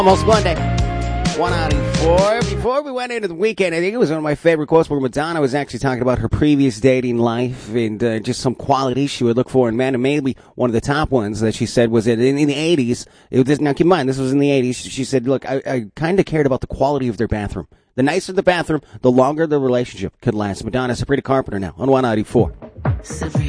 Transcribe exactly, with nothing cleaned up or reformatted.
Almost Monday. one ninety-four. Before we went into the weekend, I think it was one of my favorite quotes where Madonna was actually talking about her previous dating life and uh, just some qualities she would look for in men. And maybe one of the top ones that she said was that in, in the eighties, it was, now keep in mind, this was in the eighties, she said, look, I, I kind of cared about the quality of their bathroom. The nicer the bathroom, the longer the relationship could last. Madonna, Sabrina Carpenter now on one ninety-four.